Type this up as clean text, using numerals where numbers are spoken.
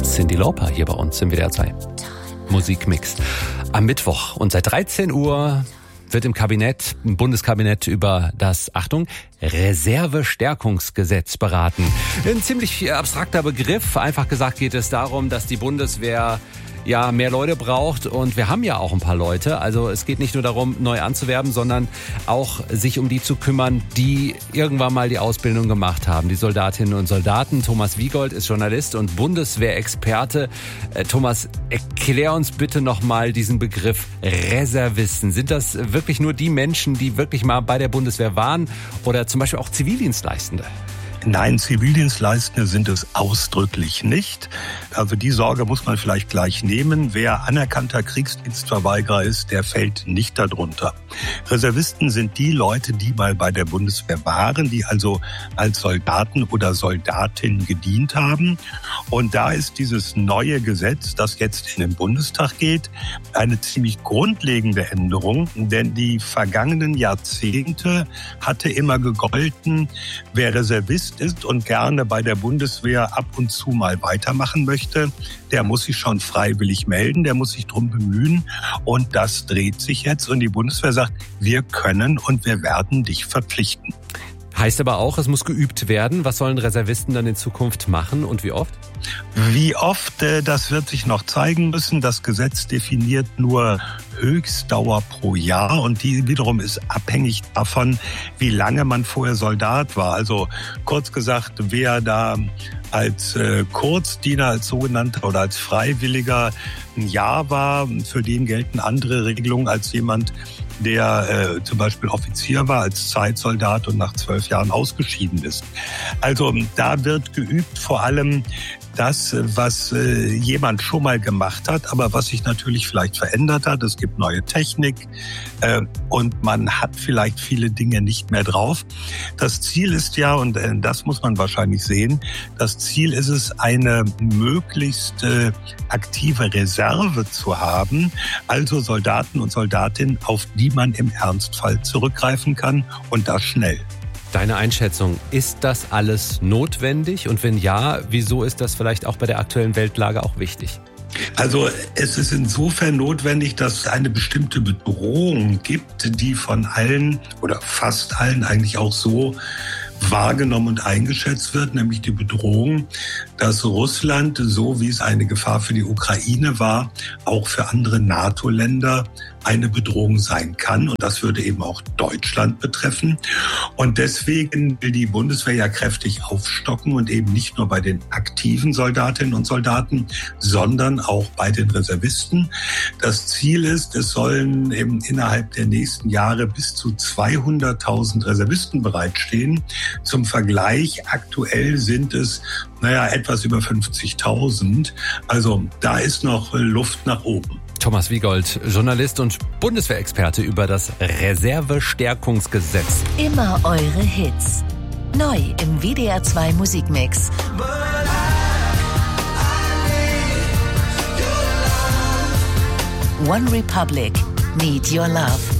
Cyndi Lauper hier bei uns im WDR 2 Musikmix am Mittwoch. Und seit 13 Uhr wird im Bundeskabinett über das, Achtung, Reservestärkungsgesetz beraten. Ein ziemlich abstrakter Begriff. Einfach gesagt geht es darum, dass die Bundeswehr mehr Leute braucht, und wir haben ja auch ein paar Leute. Also es geht nicht nur darum, neu anzuwerben, sondern auch sich um die zu kümmern, die irgendwann mal die Ausbildung gemacht haben, die Soldatinnen und Soldaten. Thomas Wiegold ist Journalist und Bundeswehrexperte. Thomas, erklär uns bitte nochmal diesen Begriff Reservisten. Sind das wirklich nur die Menschen, die wirklich mal bei der Bundeswehr waren, oder zum Beispiel auch Zivildienstleistende? Nein, Zivildienstleistende sind es ausdrücklich nicht. Also die Sorge muss man vielleicht gleich nehmen. Wer anerkannter Kriegsdienstverweigerer ist, der fällt nicht darunter. Reservisten sind die Leute, die mal bei der Bundeswehr waren, die also als Soldaten oder Soldatin gedient haben. Und da ist dieses neue Gesetz, das jetzt in den Bundestag geht, eine ziemlich grundlegende Änderung. Denn die vergangenen Jahrzehnte hatte immer gegolten, wer Reservist ist und gerne bei der Bundeswehr ab und zu mal weitermachen möchte, der muss sich schon freiwillig melden, der muss sich drum bemühen, und das dreht sich jetzt und die Bundeswehr sagt, wir können und wir werden dich verpflichten. Heißt aber auch, es muss geübt werden. Was sollen Reservisten dann in Zukunft machen und wie oft? Wie oft, das wird sich noch zeigen müssen. Das Gesetz definiert nur Höchstdauer pro Jahr, und die wiederum ist abhängig davon, wie lange man vorher Soldat war. Also kurz gesagt, wer da als Kurzdiener, als sogenannter oder als Freiwilliger ein Jahr war, für den gelten andere Regelungen als jemand, der zum Beispiel Offizier war, als Zeitsoldat und nach 12 Jahren ausgeschieden ist. Also da wird geübt vor allem das, was jemand schon mal gemacht hat, aber was sich natürlich vielleicht verändert hat. Es gibt neue Technik und man hat vielleicht viele Dinge nicht mehr drauf. Das Ziel ist ja, und das muss man wahrscheinlich sehen, das Ziel ist es, eine möglichst aktive Reserve zu haben, also Soldaten und Soldatinnen, auf die man im Ernstfall zurückgreifen kann, und das schnell. Deine Einschätzung, ist das alles notwendig? Und wenn ja, wieso ist das vielleicht auch bei der aktuellen Weltlage auch wichtig? Also es ist insofern notwendig, dass es eine bestimmte Bedrohung gibt, die von allen oder fast allen eigentlich auch so wahrgenommen und eingeschätzt wird, nämlich die Bedrohung, dass Russland, so wie es eine Gefahr für die Ukraine war, auch für andere NATO-Länder eine Bedrohung sein kann. Und das würde eben auch Deutschland betreffen. Und deswegen will die Bundeswehr ja kräftig aufstocken, und eben nicht nur bei den aktiven Soldatinnen und Soldaten, sondern auch bei den Reservisten. Das Ziel ist, es sollen eben innerhalb der nächsten Jahre bis zu 200.000 Reservisten bereitstehen. Zum Vergleich, aktuell sind es etwas über 50.000. Also da ist noch Luft nach oben. Thomas Wiegold, Journalist und Bundeswehrexperte über das Reservestärkungsgesetz. Immer eure Hits. Neu im WDR 2 Musikmix. One Republic, Need Your Love.